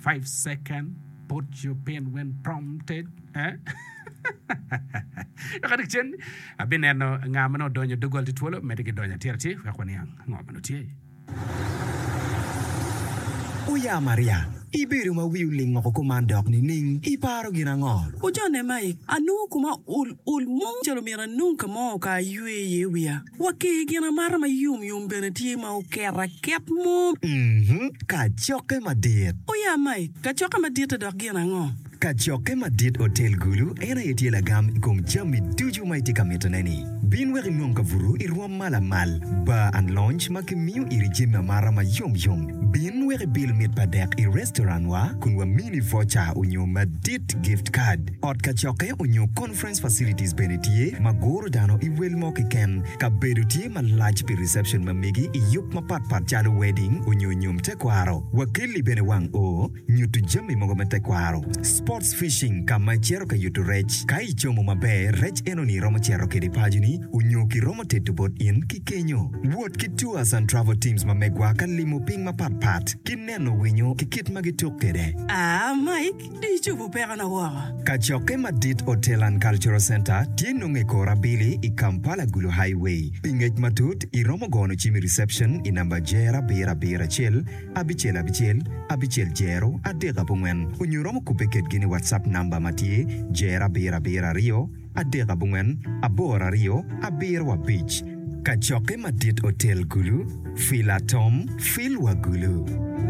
5 seconds. Put your pen when prompted. Yakadichen abineno ngamano donyo dugol tituolo medigi donya tierti kakwaniang ngomano tie. Uya Maria, ibiru ma wiuling mo kumandok ni ning iparo ginangol. Ujone mai anu kuma ul mong jalomira nunca mo ka yue wia. Waki gina mara ma yum beneti ma ukera kep mo. Ka joke madit. Uya mai ka joke madit dok ginango. Kachoke Madit Hotel Gulu ena yetiela gam kum jami duju maiti kametoneni. Bin weri ngonka vuru irwa mal ba and lunch makimiu iri jima mara ma yum. Bin weri bill mit padek i restaurant wa kunwa mini voucher unyo Madit gift card. Ot kachoke unyo conference facilities benetie magoro dano i welmo kiken ka bedutie ma large pi reception mamigi i yup ma pat chalo wedding unyo nyum tekwaro. Wakili bene wang o nyutu jami mongo metekwaro. Sports fishing kama chero ka yutu rech kai chomo mabe rech eno ni romo chero ke di pajuni unyoki romo tetu bot in ki kenyo wot ki tours and travel teams mamegwa kan limo ping mapat kineno winyo kikit magituk kede Mike di chubu pera na wara Kachoke Madit Hotel and Cultural Center tieno ngekora bili i Kampala Gulu Highway pingej matut i romo gono chimi reception i namba jera bira chel abichel jero adega bungwen unyo romo kupeket gini WhatsApp number matie jera bira rio adega bungen abora rio abirwa beach Kachoke Madit Hotel Gulu Filatom Filwa Gulu